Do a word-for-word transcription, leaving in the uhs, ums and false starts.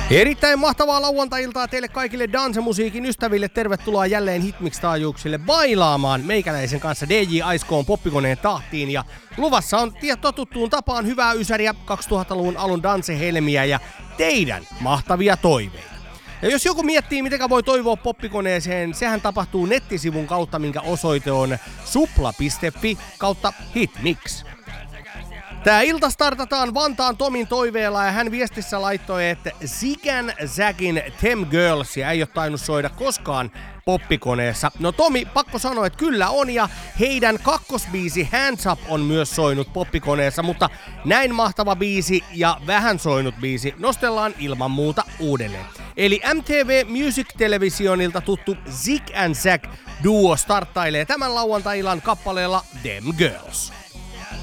Erittäin mahtavaa lauantai-iltaa teille kaikille dancemusiikin ystäville. Tervetuloa jälleen Hitmix-taajuuksille bailaamaan meikäläisen kanssa D J Aiskoon poppikoneen tahtiin. Ja luvassa on totuttuun tapaan hyvää ysäriä, kaksituhattaluvun alun dancehelmiä ja teidän mahtavia toiveita. Ja jos joku miettii, miten voi toivoa poppikoneeseen, sehän tapahtuu nettisivun kautta, minkä osoite on supla piste fi kautta hitmix. Tää ilta startataan Vantaan Tomin toiveella ja hän viestissä laittoi, että Zigan Zagin Them Girlsia ei ole tainnut soida koskaan poppikoneessa. No Tomi, pakko sanoa, että kyllä on ja heidän kakkosbiisi Hands Up on myös soinut poppikoneessa, mutta näin mahtava biisi ja vähän soinut biisi nostellaan ilman muuta uudelleen. Eli M T V Music Televisionilta tuttu Zig and Zag duo starttailee tämän lauantai-illan kappaleella Them Girls.